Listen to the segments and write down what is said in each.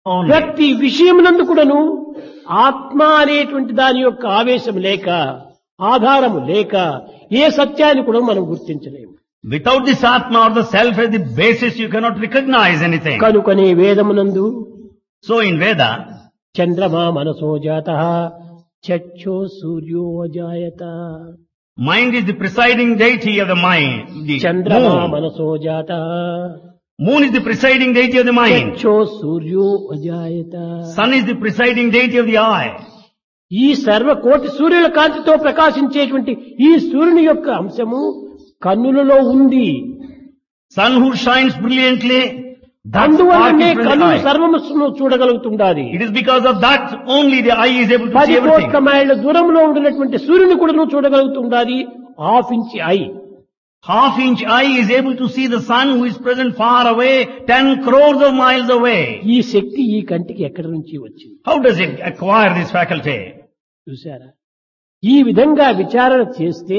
only. ప్రతి విషయమునందు కూడాను ఆత్మ అనేటువంటి దాని యొక్క ఆవేశం లేక ఆధారము లేక ఏ సత్యాన్ని కూడా మనం గుర్తించలేము. Without this Atma or the Self as the basis, you cannot recognize anything. కనుకనే వేదమునందు So in Veda, చంద్రమా మనసో జాతః చక్షో సూర్యో అజాయత. mind is the presiding deity of the mind. The చంద్రమా moon. మనసో జాతః Moon is the presiding deity of the mind. చక్షో సూర్యో అజాయత. Sun is the presiding deity of the eye. ఈ సర్వకోటి సూర్యుల కాంతితో ప్రకాశించేటువంటి ఈ సూర్యుని యొక్క అంశము కన్నులలో ఉంది. Sun who shines brilliantly, that spark అందువల్లనే is from the కన్ను eye. సర్వమును చూడగలుగుతుండాలి. It is because of that only the eye is able to 10 see everything. కోట్ల మైళ్ళ దూరంలో ఉండినటువంటి సూర్యుని కూడా నువ్వు చూడగలుగుతుండాలి. Half inch I. Half-inch eye is able to see the sun who is present far away, 10 crores of miles away. ఈ శక్తి ఈ కంటికి ఎక్కడి నుంచి వచ్చింది How does it acquire this faculty? చూసారా? ఈ విధంగా విచారణ చేస్తే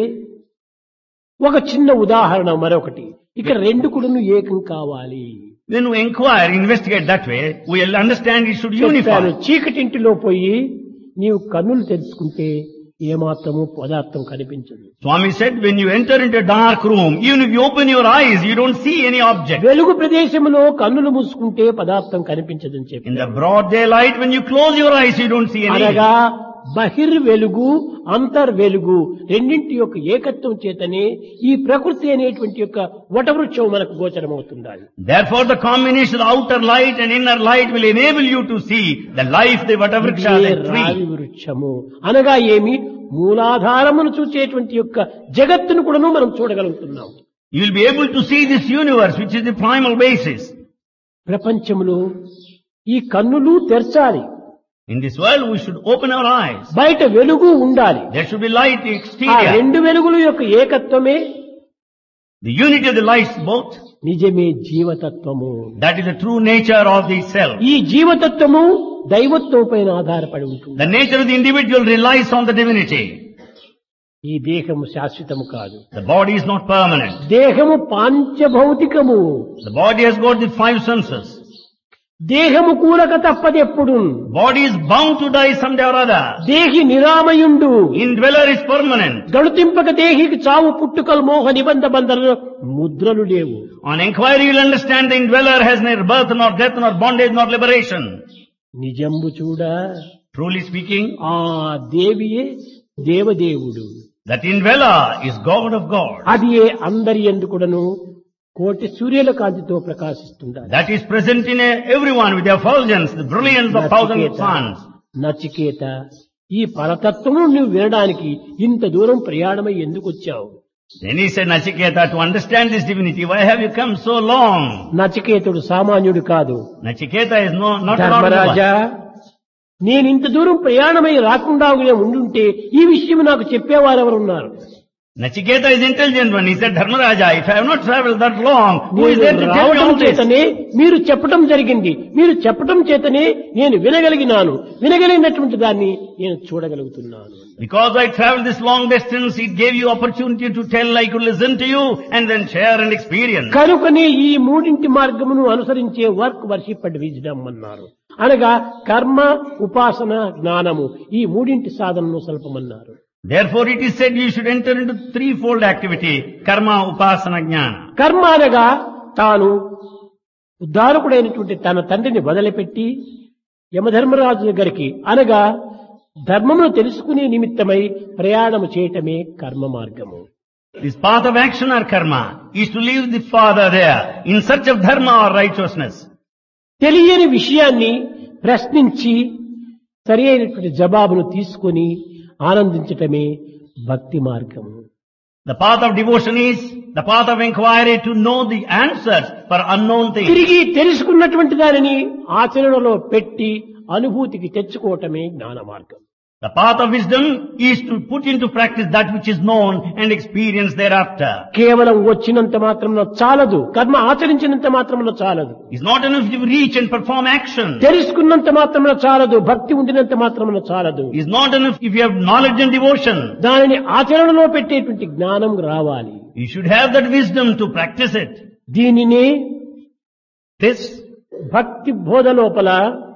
ఒక చిన్న ఉదాహరణ మరొకటి. ఇక్కడ రెండు కూడాను ఏకం కావాలి. When we inquire, investigate that way, we will understand it should చెప్పాను, unify. చీకటింటిలో పోయి నీవు కన్నులు తెరుచుకుంటే ఏమాత్రము పదార్థం కనిపించదు. Swami said, when you enter into a dark room, even if you open your eyes, you don't see any object. వెలుగు ప్రదేశంలో కన్నులు మూసుకుంటే పదార్థం కనిపించదని చెప్పి In the broad daylight, when you close your eyes, you don't see anything. అనగా బహిర్ వెలుగు అంతర్ వెలుగు రెండింటి యొక్క ఏకత్వం చేతనే ఈ ప్రకృతి అనేటువంటి యొక్క వటవృక్షం మనకు గోచరమవుతుండాలి. Therefore, the combination of outer light and inner light will enable you to see the life, the Vatavriksha, ఇదే the రావి tree. వృక్షము అనగా ఏమి మూలాధారమును చూచేటువంటి యొక్క జగత్తును కూడాను మనం చూడగలుగుతున్నాం. You will be able to see this universe, which is the primal basis. ప్రపంచంలో ఈ కన్నులు తెరచాలి. In this world, we should open our eyes. బయట వెలుగు ఉండాలి. There should be light ఆ exterior. రెండు వెలుగుల యొక్క ఏకత్వమే The unity of the lights both. నిజమే జీవతత్వము. That is the true nature of the self. ఈ జీవతత్వము దైవత్వం పైన ఆధారపడి ఉంటుంది. The nature of the individual relies on the divinity. ఈ దేహము శాశ్వతము కాదు. The body is not permanent. దేహము పాంచభౌతికము. The body has got the 5 senses. దేహము కూరక తప్పదెప్పుడు. Body is bound to die someday or other. దేహి నిరామయుండు. Indweller is permanent. గడుతింపక దేహికి చావు పుట్టుకలు మోహ నిబంధ బంధనలు ముద్రలు లేవు. On inquiry, you will understand the indweller has neither birth nor death nor bondage nor liberation. నిజంబు చూడ Truly speaking, ఆ దేవియే దేవదేవుడు. that indweller is God of God. అది ఏ అందరి ఎందుకుడను కోటి సూర్యుల కాంతితో ప్రకాశిస్తుండాలి. That is present in everyone with the effulgence, the brilliance of 1,000 suns. Nachiketa ఈ పరతత్వము నువ్వు వినడానికి ఇంత దూరం ప్రయాణమై ఎందుకు వచ్చావు? Then he said, Nachiketa, to understand this divinity, why have you come so long? నచికేతుడు సామాన్యుడు కాదు. Nachiketa is not Dharmaraja, one. నేను ఇంత దూరం ప్రయాణమై రాకుండా ఉండుంటే ఈ విషయం నాకు చెప్పేవారెవరున్నారు? Nachiketa is intelligent one. He said, Dharmaraja, if I have not traveled that long, who is there to tell me రావడం all this? చేతనే మీరు చెప్పటం జరిగింది. మీరు చెప్పటం చేతనే నేను వినగలిగినాను. వినగలిగినటువంటి దాన్ని నేను చూడగలుగుతున్నాను. Because I traveled this long distance, it gave you opportunity to tell, I could listen to you and then share and experience. కనుకనే ఈ మూడింటి మార్గమును అనుసరించే వర్క్ వర్షిప్ అండ్ విజ్డమ్ అన్నారు. అనగా కర్మ, ఉపాసన, జ్ఞానము ఈ మూడింటి సాధనను సల్పమన్నారు. Therefore it is said you should enter into 3-fold activity, karma, upasana, jnana. కర్మ అనగా తాను ఉద్ధారకుడైనటువంటి తన తండ్రిని వదిలిపెట్టి యమధర్మరాజు దగ్గరికి అనగా ధర్మమును తెలుసుకునే నిమిత్తమై ప్రయాణము చేయటమే కర్మ మార్గము. This path of action or karma is to leave the father there in search of dharma or righteousness. తెలియని విషయాన్ని ప్రశ్నించి సరి అయినటువంటి జవాబును తీసుకొని ఆనందించటమే భక్తి మార్గము. The path of devotion is the path of inquiry to know the answers for unknown things. తిరిగి తెలుసుకున్నటువంటి దానిని ఆచరణలో పెట్టి అనుభూతికి తెచ్చుకోవటమే జ్ఞాన మార్గం. The path of wisdom is to put into practice that which is known and experience thereafter. కేవలం వచ్చినంత మాత్రమున చాలదు. కర్మ ఆచరించినంత మాత్రమున చాలదు. It's not enough to reach and perform action. తెలుసుకున్నంత మాత్రమున చాలదు. భక్తి ఉండినంత మాత్రమున చాలదు. It's not enough if you have knowledge and devotion. దానిని ఆచరణలో పెట్టేటువంటి జ్ఞానం రావాలి. You should have that wisdom to practice it. దీనినే This భక్తి బోధ లోపల